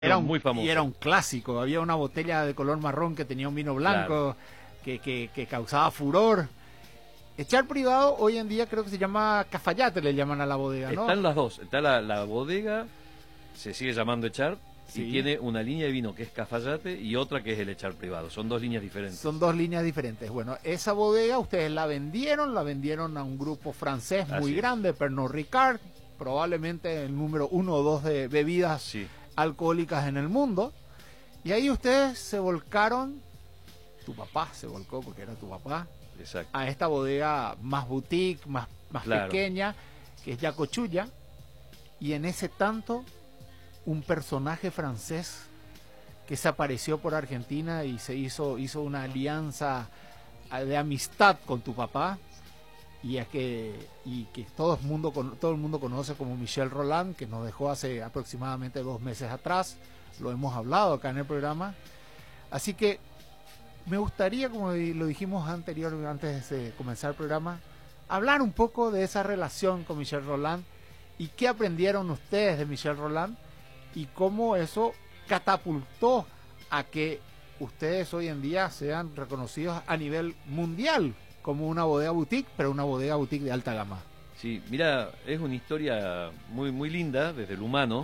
Muy famoso. Y era un clásico. Había una botella de color marrón que tenía un vino blanco, claro, que causaba furor. Echar privado hoy en día creo que se llama Cafayate, le llaman a la bodega, ¿no? Están las dos. Está la bodega, se sigue llamando Echar, sí, y tiene una línea de vino que es Cafayate y otra que es el Echar privado. Son dos líneas diferentes. Son dos líneas diferentes. Bueno, esa bodega ustedes la vendieron a un grupo francés muy grande, Pernod Ricard, probablemente el número 1 o 2 de bebidas alcohólicas en el mundo. Y ahí ustedes se volcaron, tu papá se volcó porque era tu papá, a esta bodega más boutique, más pequeña, que es Yacochulla, y en ese tanto un personaje francés que se apareció por Argentina y se hizo una alianza de amistad con tu papá, y que todo el mundo conoce como Michel Rolland, que nos dejó hace aproximadamente 2 meses atrás. Lo hemos hablado acá en el programa. Así que me gustaría, como lo dijimos antes de comenzar el programa, hablar un poco de esa relación con Michel Rolland y qué aprendieron ustedes de Michel Rolland y cómo eso catapultó a que ustedes hoy en día sean reconocidos a nivel mundial como una bodega boutique, pero una bodega boutique de alta gama. Sí, mira, es una historia muy, muy linda desde el humano.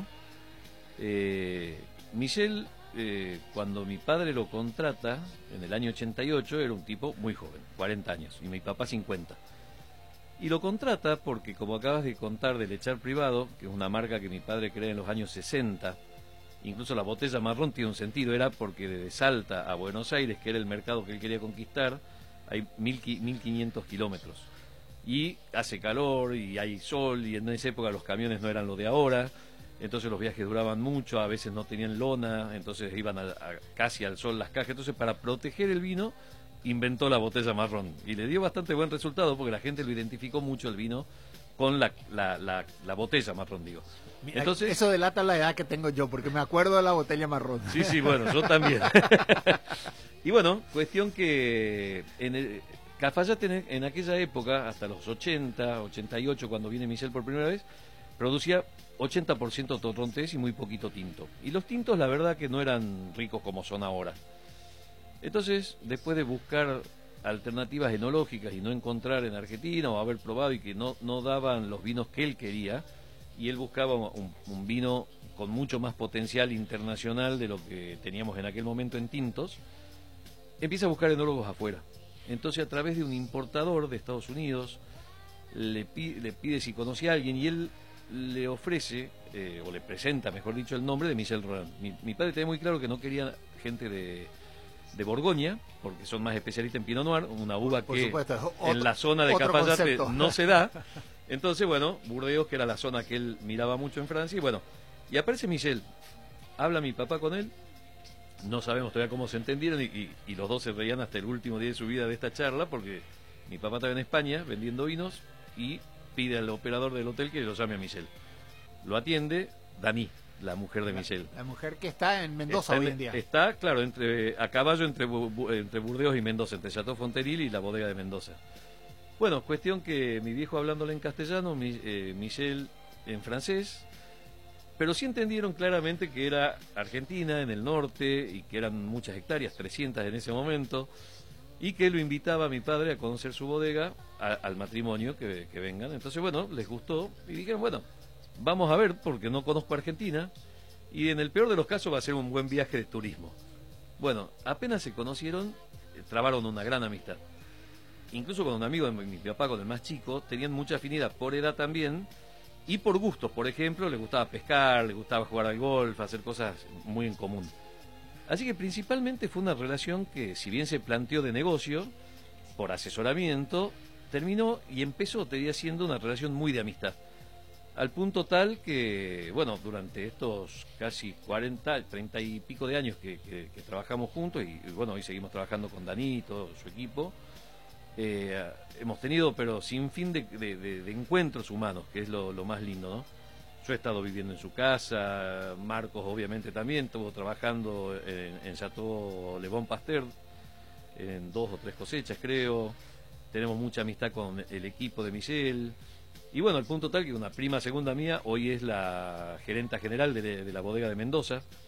Michel, cuando mi padre lo contrata en el año 88, era un tipo muy joven, 40 años, y mi papá 50. Y lo contrata porque, como acabas de contar del Echar privado, que es una marca que mi padre crea en los años 60, incluso la botella marrón tiene un sentido, era porque desde Salta a Buenos Aires, que era el mercado que él quería conquistar, hay 1500 kilómetros. Y hace calor y hay sol, y en esa época los camiones no eran lo de ahora, entonces los viajes duraban mucho, a veces no tenían lona, entonces iban casi al sol las cajas. Entonces, para proteger el vino, inventó la botella marrón. Y le dio bastante buen resultado porque la gente lo identificó mucho el vino con la botella marrón, digo. Mira, entonces, eso delata la edad que tengo yo, porque me acuerdo de la botella marrón. Sí, bueno, yo también. Y bueno, cuestión que Cafayate en aquella época, hasta los 80, 88, cuando viene Michel por primera vez, producía 80% torrontés y muy poquito tinto. Y los tintos, la verdad, que no eran ricos como son ahora. Entonces, después de buscar alternativas enológicas y no encontrar en Argentina, o haber probado y que no daban los vinos que él quería, y él buscaba un vino con mucho más potencial internacional de lo que teníamos en aquel momento en tintos, empieza a buscar enólogos afuera. Entonces, a través de un importador de Estados Unidos, le pide si conocía a alguien, y él le ofrece, o le presenta, mejor dicho, el nombre de Michel Rolland. Mi padre tenía muy claro que no quería gente de Borgoña, porque son más especialistas en Pinot Noir, una uva que en la zona de Cafayate no se da. Entonces, bueno, Burdeos, que era la zona que él miraba mucho en Francia, y bueno, y aparece Michel, habla mi papá con él, no sabemos todavía cómo se entendieron, y los dos se reían hasta el último día de su vida de esta charla, porque mi papá estaba en España vendiendo vinos y pide al operador del hotel que lo llame a Michel. Lo atiende Dani, la mujer de Michel. La mujer que está en Mendoza hoy en día. Está, claro, a caballo entre Burdeos y Mendoza, entre Chateau Fontenil y la bodega de Mendoza. Bueno, cuestión que mi viejo hablándole en castellano, Michel en francés, pero sí entendieron claramente que era Argentina, en el norte, y que eran muchas hectáreas, 300 en ese momento, y que lo invitaba a mi padre a conocer su bodega, al matrimonio, que vengan. Entonces, bueno, les gustó, y dijeron, bueno, vamos a ver, porque no conozco Argentina, y en el peor de los casos va a ser un buen viaje de turismo. Bueno, apenas se conocieron, trabaron una gran amistad. Incluso con un amigo de mi papá, con el más chico, tenían mucha afinidad por edad también, y por gustos. Por ejemplo, les gustaba pescar, les gustaba jugar al golf, hacer cosas muy en común. Así que principalmente fue una relación que, si bien se planteó de negocio, por asesoramiento, terminó y empezó, te diría, siendo una relación muy de amistad. Al punto tal que, bueno, durante estos casi 30 y pico de años que trabajamos juntos, y bueno, hoy seguimos trabajando con Dani y todo su equipo, hemos tenido, pero sin fin de encuentros humanos, que es lo más lindo, ¿no? Yo he estado viviendo en su casa, Marcos obviamente también, estuvo trabajando en Chateau Le Bon Pasteur, en 2 o 3 cosechas creo. Tenemos mucha amistad con el equipo de Michel. Y bueno, al punto tal que una prima segunda mía hoy es la gerenta general de la bodega de Mendoza.